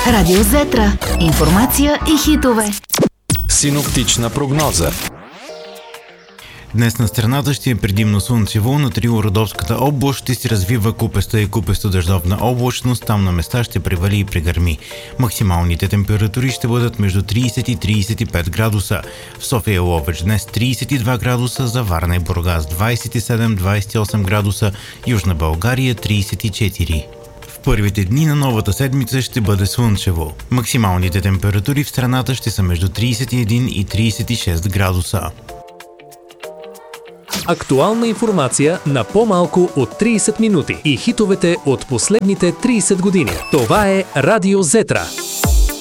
Радио Зетра. Информация и хитове. Синоптична прогноза. Днес на страната ще е предимно слънчево, на Трило-Родопската област ще се развива купеста и купесто-дъждовна облачност, там на места ще превали и прегърми. Максималните температури ще бъдат между 30 и 35 градуса. В София и Ловеч днес 32 градуса, за Варна и Бургас 27-28 градуса, Южна България 34. В първите дни на новата седмица ще бъде слънчево. Максималните температури в страната ще са между 31 и 36 градуса. Актуална информация на по-малко от 30 минути и хитовете от последните 30 години. Това е Радио Зетра.